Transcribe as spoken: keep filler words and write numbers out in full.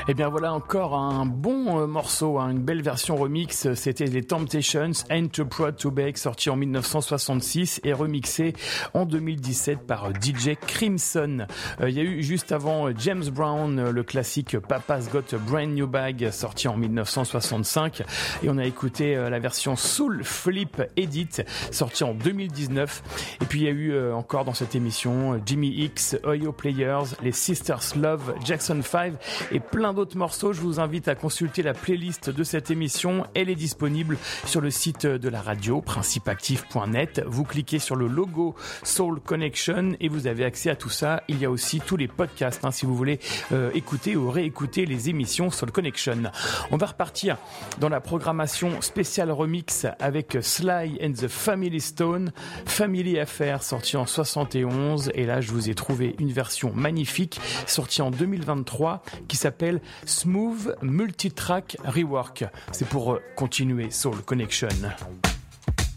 Et bien voilà encore un bon euh, morceau, hein, une belle version remix. C'était les Temptations, Ain't Too Proud to Beg, sorti en dix-neuf cent soixante-six et remixé en deux mille dix-sept par D J Crimson. Il euh, y a eu juste avant James Brown, euh, le classique Papa's Got a Brand New Bag, sorti en dix-neuf cent soixante-cinq. Et on a écouté euh, la version Soul Flip Edit, sorti en deux mille dix-neuf. Et puis il y a eu euh, encore dans cette émission Jimmy X, Ohio Players, les Sisters Love, Jackson five et plein d'autres morceaux. Je vous invite à consulter la playlist de cette émission. Elle est disponible sur le site de la radio, principe actif point net. Vous cliquez sur le logo Soul Connection et vous avez accès à tout ça. Il y a aussi tous les podcasts, hein, si vous voulez euh, écouter ou réécouter les émissions Soul Connection. On va repartir dans la programmation spéciale remix avec Sly and the Family Stone, Family Affair, sorti en soixante et onze. Et là, je vous ai trouvé une version magnifique, sortie en deux mille vingt-trois, qui s'appelle Smooth Multitrack Rework. C'est pour continuer Soul Connection.